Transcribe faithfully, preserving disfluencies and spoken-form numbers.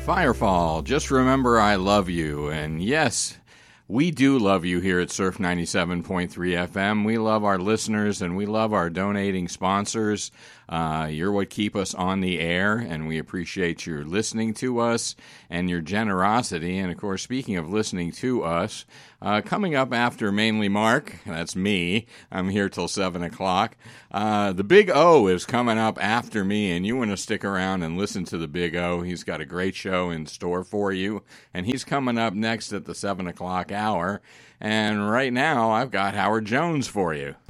Firefall, just remember I love you. And yes, we do love you here at Surf ninety-seven point three F M. We love our listeners and we love our donating sponsors. Uh, you're what keep us on the air, and we appreciate your listening to us and your generosity. And, of course, speaking of listening to us, uh, coming up after Mainly Mark, that's me, I'm here till seven o'clock, uh, the Big O is coming up after me, and you want to stick around and listen to the Big O. He's got a great show in store for you, and he's coming up next at the seven o'clock hour. And right now, I've got Howard Jones for you.